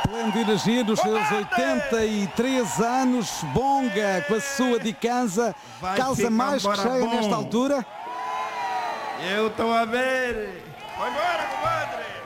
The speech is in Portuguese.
Pleno de energia nos seus 83 anos, Bonga com a sua dicanza, calça mais que cheia nesta altura. Eu estou a ver. Vai embora, compadre.